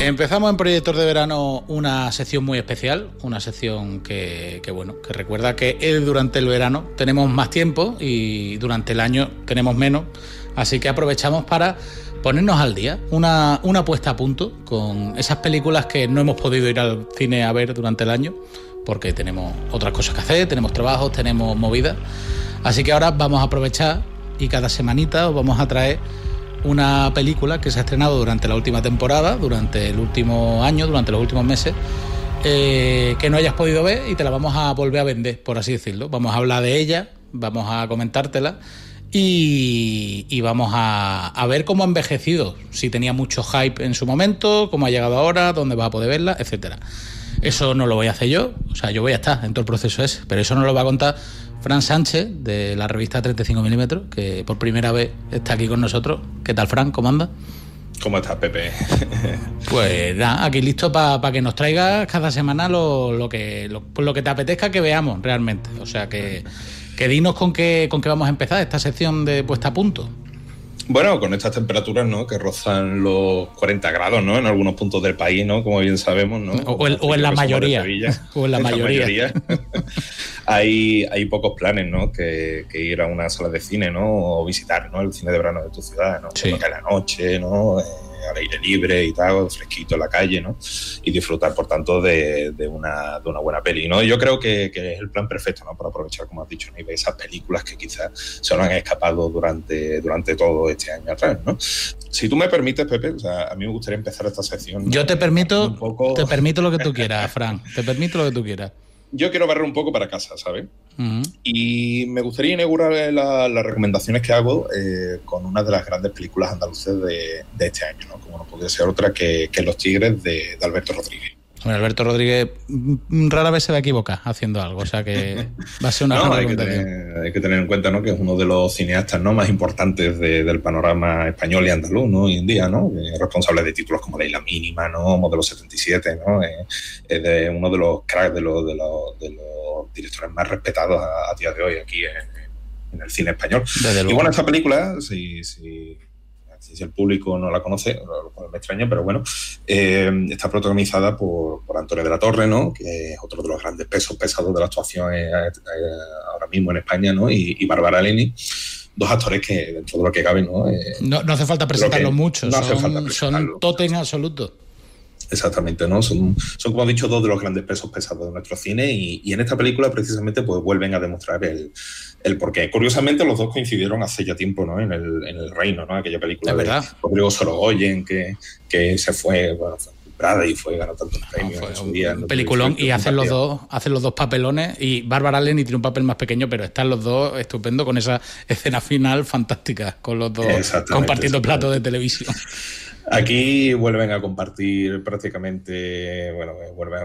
Empezamos en Proyectos de Verano una sección muy especial, una sección que recuerda que durante el verano tenemos más tiempo y durante el año tenemos menos, así que aprovechamos para ponernos al día, una puesta a punto con esas películas que no hemos podido ir al cine a ver durante el año, porque tenemos otras cosas que hacer, tenemos trabajos, tenemos movidas, así que ahora vamos a aprovechar y cada semanita os vamos a traer una película que se ha estrenado durante la última temporada, durante el último año, durante los últimos meses, que no hayas podido ver y te la vamos a volver a vender, por así decirlo. Vamos a hablar de ella, vamos a comentártela y vamos a ver cómo ha envejecido, si tenía mucho hype en su momento, cómo ha llegado ahora, dónde vas a poder verla, etcétera. Eso no lo voy a hacer yo, o sea, yo voy a estar en todo el proceso ese, pero eso nos lo va a contar Fran Sánchez, de la revista 35 milímetros, que por primera vez está aquí con nosotros. ¿Qué tal, Fran? ¿Cómo andas? ¿Cómo estás, Pepe? Pues nada, aquí listo para que nos traigas cada semana lo que te apetezca que veamos realmente. O sea, que dinos con qué vamos a empezar esta sección de puesta a punto. Bueno, con estas temperaturas, ¿no?, que rozan los 40 grados, ¿no?, en algunos puntos del país, ¿no?, como bien sabemos, ¿no? O en la mayoría. O en la mayoría. Hay pocos planes, ¿no?, que ir a una sala de cine, ¿no?, o visitar, ¿no?, el cine de verano de tu ciudad, ¿no? Sí. Que a la noche, ¿no?, al aire libre y tal, fresquito en la calle, ¿no? Y disfrutar, por tanto, de una buena peli, ¿no? Yo creo que es el plan perfecto, ¿no?, para aprovechar, como has dicho, ¿no?, y ver esas películas que quizás se nos han escapado durante todo este año atrás, ¿no? Si tú me permites, Pepe, o sea, a mí me gustaría empezar esta sección, ¿no? Yo te permito lo que tú quieras, Fran. Te permito lo que tú quieras. Yo quiero barrer un poco para casa, ¿sabes? Uh-huh. Y me gustaría inaugurar las recomendaciones que hago con una de las grandes películas andaluces de este año, ¿no? Como no podría ser otra que Los Tigres de Alberto Rodríguez. Bueno, Alberto Rodríguez rara vez se va a equivocar haciendo algo, o sea que va a ser una buena recomendación. Hay que tener en cuenta, ¿no?, que es uno de los cineastas, ¿no?, más importantes del panorama español y andaluz, ¿no?, hoy en día, ¿no? Es responsable de títulos como La Isla Mínima, ¿no?, Modelo 77, ¿no? Es de uno de los cracks, de los directores más respetados a día de hoy aquí en el cine español. Y bueno, esta película, si el público no la conoce, lo cual me extraña, pero bueno, está protagonizada por Antonio de la Torre, ¿no?, que es otro de los grandes pesos pesados de la actuación ahora mismo en España, ¿no?, y Bárbara Leni, dos actores que dentro de lo que cabe, ¿no? No hace falta presentarlos mucho, son tótem absoluto. Exactamente, ¿no? Son, como he dicho, dos de los grandes pesos pesados de nuestro cine y en esta película precisamente pues vuelven a demostrar el porqué. Curiosamente los dos coincidieron hace ya tiempo, ¿no?, en el Reino, ¿no?, aquella película de Rodrigo Sorogoyen que se fue, bueno, fue comprada y ganó tantos premios en su día. Un peliculón y hacen los dos papelones y Bárbara Leni tiene un papel más pequeño, pero están los dos estupendo con esa escena final fantástica con los dos compartiendo platos de televisión. Aquí vuelven a compartir prácticamente, bueno, vuelven